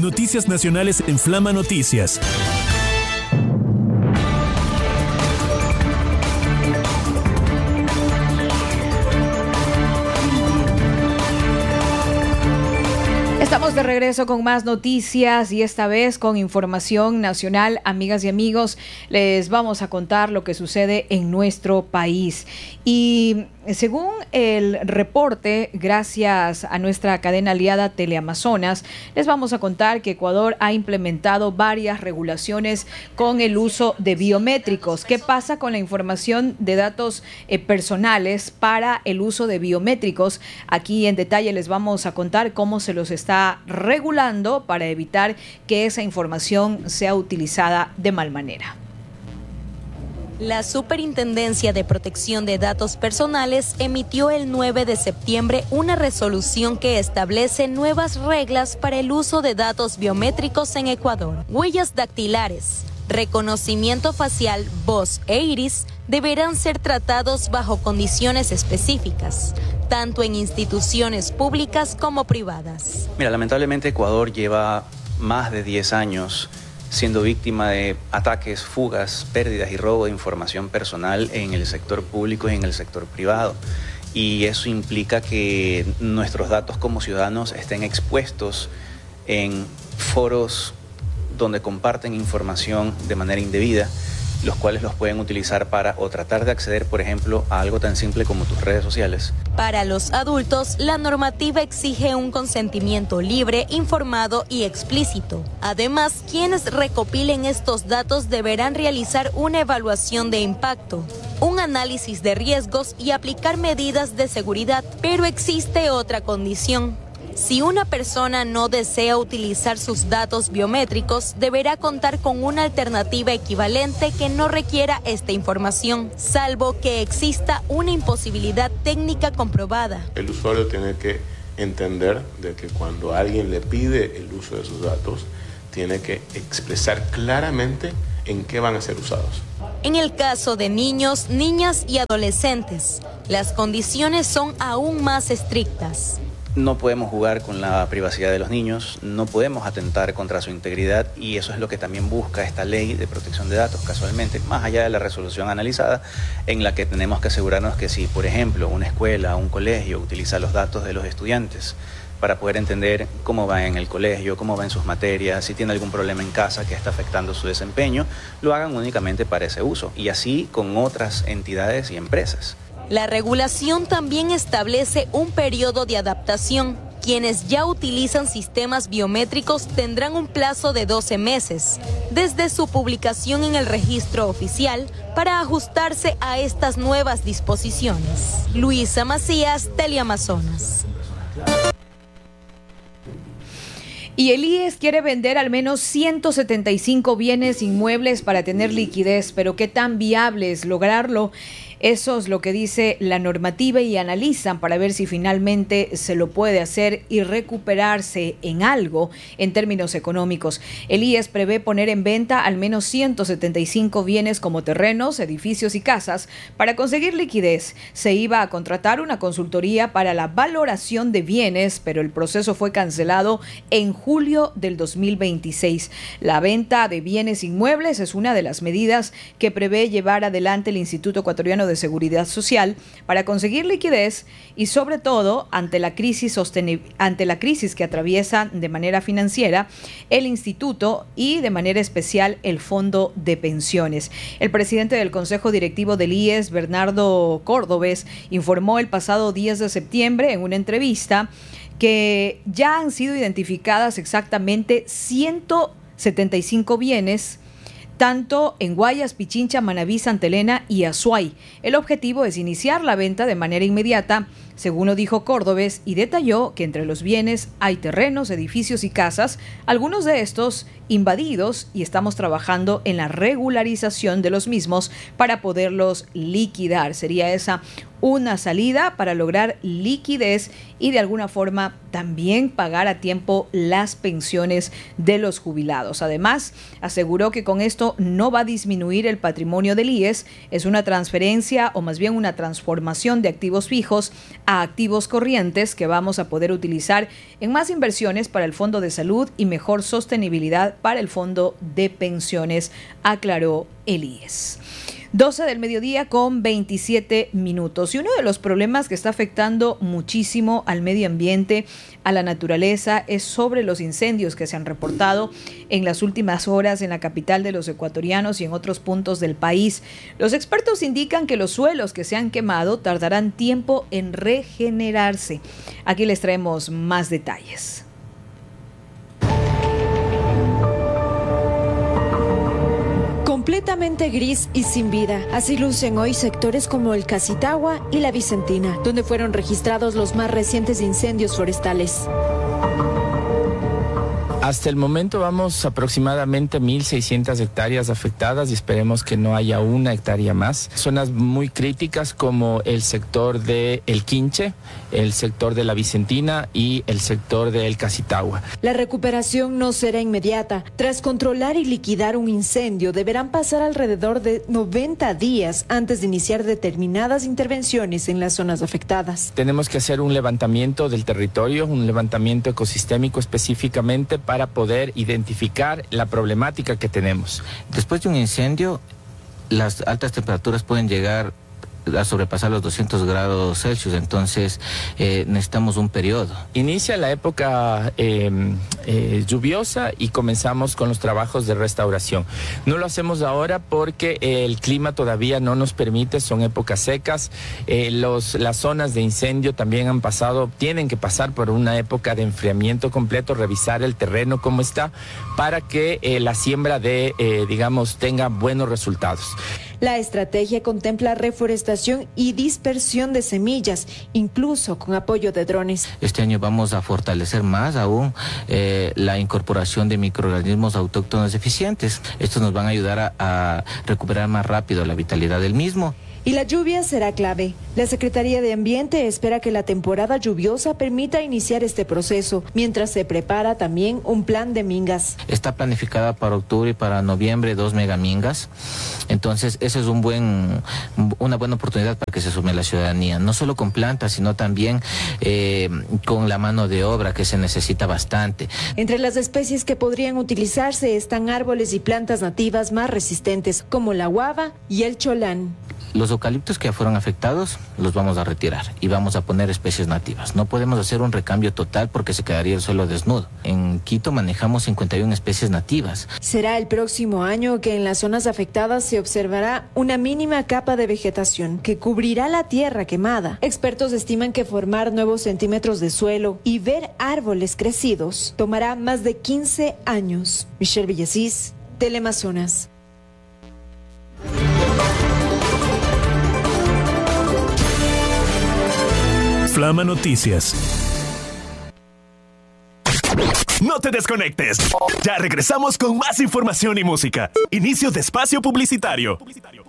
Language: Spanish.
noticias nacionales en Flama Noticias. Estamos de regreso con más noticias y esta vez con información nacional. Amigas y amigos, les vamos a contar lo que sucede en nuestro país. Y según el reporte, gracias a nuestra cadena aliada Teleamazonas, les vamos a contar que Ecuador ha implementado varias regulaciones con el uso de biométricos. ¿Qué pasa con la información de datos personales para el uso de biométricos? Aquí en detalle les vamos a contar cómo se los está regulando para evitar que esa información sea utilizada de mal manera. La Superintendencia de Protección de Datos Personales emitió el 9 de septiembre una resolución que establece nuevas reglas para el uso de datos biométricos en Ecuador. Huellas dactilares, reconocimiento facial, voz e iris deberán ser tratados bajo condiciones específicas, tanto en instituciones públicas como privadas. Mira, lamentablemente Ecuador lleva más de 10 años siendo víctima de ataques, fugas, pérdidas y robo de información personal en el sector público y en el sector privado. Y eso implica que nuestros datos como ciudadanos estén expuestos en foros donde comparten información de manera indebida, los cuales los pueden utilizar para o tratar de acceder, por ejemplo, a algo tan simple como tus redes sociales. Para los adultos, la normativa exige un consentimiento libre, informado y explícito. Además, quienes recopilen estos datos deberán realizar una evaluación de impacto, un análisis de riesgos y aplicar medidas de seguridad. Pero existe otra condición. Si una persona no desea utilizar sus datos biométricos, deberá contar con una alternativa equivalente que no requiera esta información, salvo que exista una imposibilidad técnica comprobada. El usuario tiene que entender de que cuando alguien le pide el uso de sus datos, tiene que expresar claramente en qué van a ser usados. En el caso de niños, niñas y adolescentes, las condiciones son aún más estrictas. No podemos jugar con la privacidad de los niños, no podemos atentar contra su integridad y eso es lo que también busca esta ley de protección de datos, casualmente, más allá de la resolución analizada, en la que tenemos que asegurarnos que si, por ejemplo, una escuela o un colegio utiliza los datos de los estudiantes para poder entender cómo va en el colegio, cómo va en sus materias, si tiene algún problema en casa que está afectando su desempeño, lo hagan únicamente para ese uso y así con otras entidades y empresas. La regulación también establece un periodo de adaptación. Quienes ya utilizan sistemas biométricos tendrán un plazo de 12 meses desde su publicación en el registro oficial para ajustarse a estas nuevas disposiciones. Luisa Macías, Teleamazonas. Y el IES quiere vender al menos 175 bienes inmuebles para tener liquidez, pero ¿qué tan viable es lograrlo? Eso es lo que dice la normativa y analizan para ver si finalmente se lo puede hacer y recuperarse en algo en términos económicos. El IES prevé poner en venta al menos 175 bienes como terrenos, edificios y casas. Para conseguir liquidez se iba a contratar una consultoría para la valoración de bienes, pero el proceso fue cancelado en julio del 2026. La venta de bienes inmuebles es una de las medidas que prevé llevar adelante el Instituto Ecuatoriano de Seguridad Social para conseguir liquidez y sobre todo ante la crisis que atraviesa de manera financiera el instituto y de manera especial el Fondo de Pensiones. El presidente del Consejo Directivo del IES, Bernardo Córdobes, informó el pasado 10 de septiembre en una entrevista que ya han sido identificadas exactamente 175 bienes tanto en Guayas, Pichincha, Manabí, Santa Elena y Azuay. El objetivo es iniciar la venta de manera inmediata, según lo dijo Córdobes, y detalló que entre los bienes hay terrenos, edificios y casas, algunos de estos invadidos, y estamos trabajando en la regularización de los mismos para poderlos liquidar. Sería esa una salida para lograr liquidez y de alguna forma también pagar a tiempo las pensiones de los jubilados. Además, aseguró que con esto no va a disminuir el patrimonio del IES, es una transferencia o más bien una transformación de activos fijos a activos corrientes que vamos a poder utilizar en más inversiones para el Fondo de Salud y mejor sostenibilidad para el Fondo de Pensiones, aclaró el IES. 12 del mediodía con 27 minutos. Y uno de los problemas que está afectando muchísimo al medio ambiente, a la naturaleza, es sobre los incendios que se han reportado en las últimas horas en la capital de los ecuatorianos y en otros puntos del país. Los expertos indican que los suelos que se han quemado tardarán tiempo en regenerarse. Aquí les traemos más detalles. Completamente gris y sin vida. Así lucen hoy sectores como el Casitagua y la Vicentina, donde fueron registrados los más recientes incendios forestales. Hasta el momento vamos aproximadamente 1.600 hectáreas afectadas y esperemos que no haya una hectárea más. Zonas muy críticas como el sector de El Quinche, el sector de la Vicentina y el sector del Casitagua. La recuperación no será inmediata. Tras controlar y liquidar un incendio, deberán pasar alrededor de 90 días antes de iniciar determinadas intervenciones en las zonas afectadas. Tenemos que hacer un levantamiento del territorio, un levantamiento ecosistémico específicamente para poder identificar la problemática que tenemos. Después de un incendio, las altas temperaturas pueden llegar a sobrepasar los 200 grados Celsius, entonces necesitamos un periodo. Inicia la época lluviosa y comenzamos con los trabajos de restauración. No lo hacemos ahora porque el clima todavía no nos permite, son épocas secas. Las zonas de incendio también tienen que pasar por una época de enfriamiento completo, revisar el terreno cómo está, para que la siembra tenga buenos resultados. La estrategia contempla reforestación y dispersión de semillas, incluso con apoyo de drones. Este año vamos a fortalecer más aún la incorporación de microorganismos autóctonos eficientes. Estos nos van a ayudar a recuperar más rápido la vitalidad del mismo. Y la lluvia será clave. La Secretaría de Ambiente espera que la temporada lluviosa permita iniciar este proceso, mientras se prepara también un plan de mingas. Está planificada para octubre y para noviembre 2 megamingas. Entonces, eso es una buena oportunidad para que se sume la ciudadanía, no solo con plantas, sino también con la mano de obra, que se necesita bastante. Entre las especies que podrían utilizarse están árboles y plantas nativas más resistentes, como la guava y el cholán. Los eucaliptos que ya fueron afectados los vamos a retirar y vamos a poner especies nativas. No podemos hacer un recambio total porque se quedaría el suelo desnudo. En Quito manejamos 51 especies nativas. Será el próximo año que en las zonas afectadas se observará una mínima capa de vegetación que cubrirá la tierra quemada. Expertos estiman que formar nuevos centímetros de suelo y ver árboles crecidos tomará más de 15 años. Michelle Villasís, Teleamazonas. Flama Noticias. No te desconectes. Ya regresamos con más información y música. Inicio de espacio publicitario.